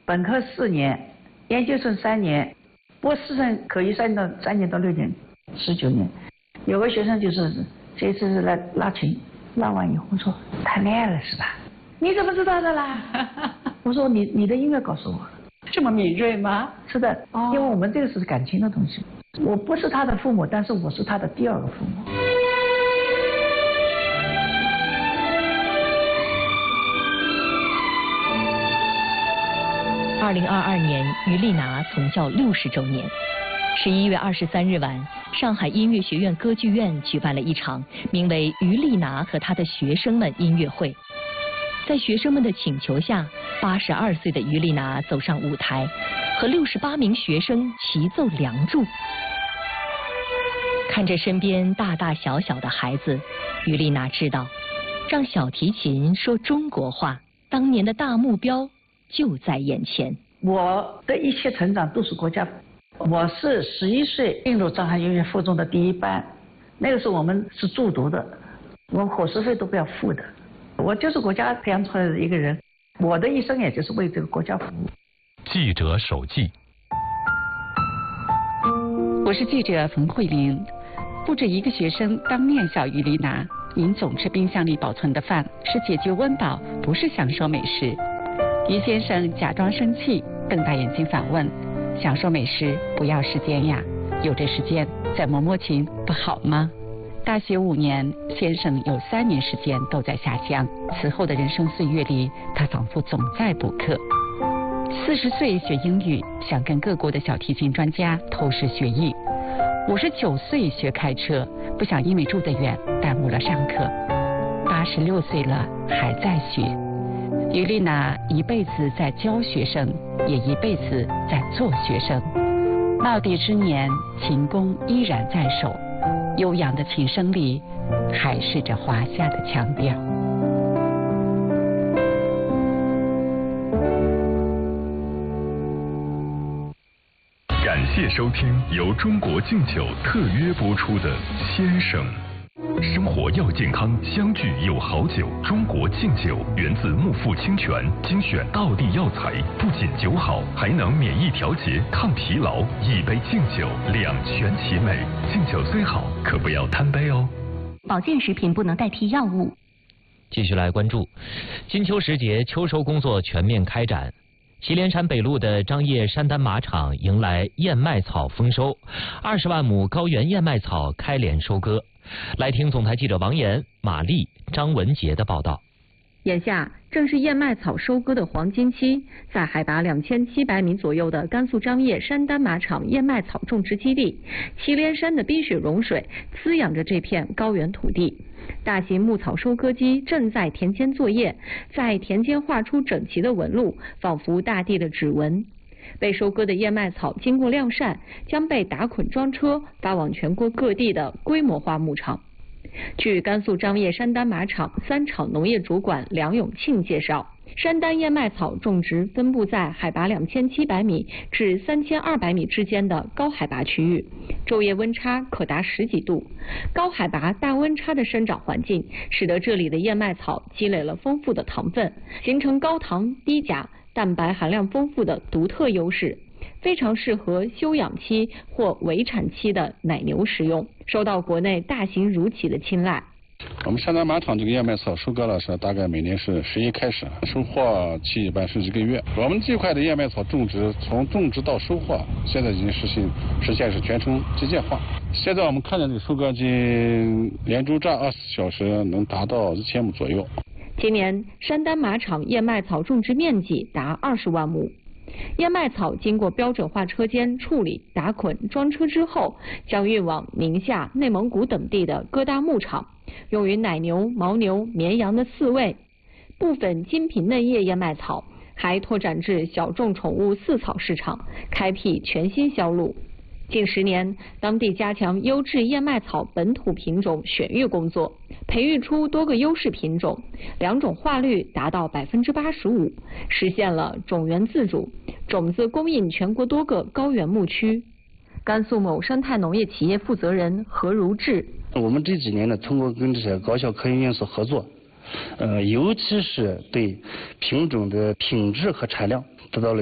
本科4年，研究生3年，博士生可以3年到6年，19年。有个学生就是这次是来拉琴，拉完以后我说谈恋爱了是吧？你怎么知道的啦？我说你的音乐告诉我。 这么敏锐吗？ 是的，因为我们这个是感情的东西。我不是他的父母，但是我是他的第2个父母。 2022年，于丽娜从教60周年。11月23日晚，上海音乐学院歌剧院举办了一场名为《于丽娜和她的学生们》音乐会。在学生们的请求下，82岁的于丽娜走上舞台，和68名学生齐奏《梁祝》。看着身边大大小小的孩子，于丽娜知道，让小提琴说中国话，当年的大目标就在眼前。 我的一切成长都是国家。我是11岁进入上海音乐附中的第1班，那个时候我们是住读的，我们伙食费都不要付的。我就是国家培养出来的一个人，我的一生也就是为这个国家服务。 记者手记。 我是记者冯慧玲。不止一个学生当面笑于丽娜，您总吃冰箱里保存的饭，是解决温饱，不是享受美食。于先生假装生气，瞪大眼睛反问：享受美食不要时间呀，有这时间再摸摸琴不好吗？大学5年，先生有3年时间都在下乡。此后的人生岁月里，他仿佛总在补课。40岁学英语，想跟各国的小提琴专家偷师学艺。59岁学开车，不想因为住得远耽误了上课。86岁了还在学。于丽娜一辈子在教学生，也一辈子在做学生。耄耋之年，琴弓依然在手，悠扬的琴声里还是着华夏的腔调。 感谢收听由中国敬酒特约播出的《先生》。生活要健康，相聚有好酒。中国敬酒源自木富清泉，精选道地药材，不仅酒好，还能免疫调节、抗疲劳。一杯敬酒，两全其美。敬酒虽好，可不要贪杯哦。 保健食品不能代替药物。 继续来关注，金秋时节，秋收工作全面开展。祁连山北路的张掖山丹马场迎来燕麦草丰收，20万亩高原燕麦草开镰收割。来听总台记者王岩、马丽、张文杰的报道。 眼下正是燕麦草收割的黄金期，在海拔2700米左右的甘肃张掖山丹马场燕麦草种植基地，祁连山的冰雪融水滋养着这片高原土地。大型牧草收割机正在田间作业，在田间画出整齐的纹路，仿佛大地的指纹。被收割的燕麦草经过晾晒，将被打捆装车发往全国各地的规模化牧场。据甘肃张掖山丹马场3厂农业主管梁永庆介绍，山丹燕麦草种植分布在海拔2700米至3200米之间的高海拔区域，昼夜温差可达10几度。高海拔大温差的生长环境，使得这里的燕麦草积累了丰富的糖分，形成高糖、低钾、蛋白含量丰富的独特优势，非常适合休养期或围产期的奶牛食用，受到国内大型乳企的青睐。 我们山丹马场这个燕麦草收割了是大概每年是11开始，收获期一般是1个月。我们这块的燕麦草种植，从种植到收获，现在已经实现是全程机械化。现在我们看见这个收割机连轴转24小时能达到1000亩左右。 今年山丹马场燕麦草种植面积达20万亩。燕麦草经过标准化车间处理、打捆、装车之后，将运往宁夏、内蒙古等地的各大牧场，用于奶牛、牦牛、绵羊的饲喂。部分精品嫩叶燕麦草还拓展至小众宠物饲草市场，开辟全新销路。近10年，当地加强优质燕麦草本土品种选育工作，培育出多个优势品种，2种化率达到85%，实现了种源自主，种子供应全国多个高原牧区。甘肃某生态农业企业负责人何如志： 我们这几年呢，通过跟这些高校科研院所合作，尤其是对品种的品质和产量得到了